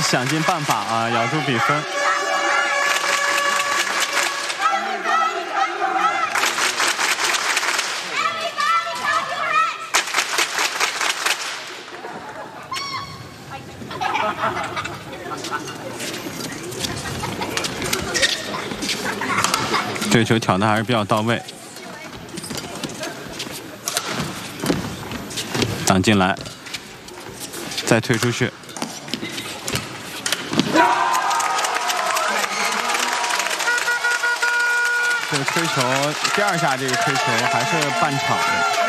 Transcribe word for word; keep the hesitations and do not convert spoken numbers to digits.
想尽办法啊，咬住比分。这个球挑的还是比较到位，挡进来，再推出去。这个推球，第二下这个推球还是半场的。